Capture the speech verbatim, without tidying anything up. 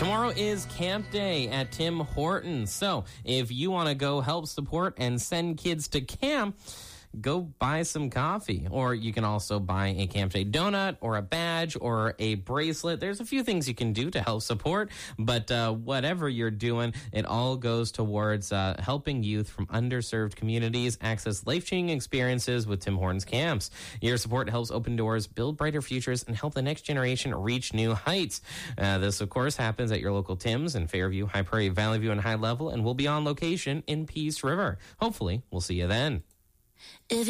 Tomorrow is Camp Day at Tim Hortons. So if you want to go help support and send kids to camp, go buy some coffee. Or you can also buy a Camp Day donut or a badge or a bracelet. There's a few things you can do to help support, but uh, whatever you're doing, it all goes towards uh, helping youth from underserved communities access life-changing experiences with Tim Hortons camps. Your support helps open doors, build brighter futures, and help the next generation reach new heights. Uh, this, of course, happens at your local Tim's in Fairview, High Prairie, Valley View, and High Level, and will be on location in Peace River. Hopefully, we'll see you then. If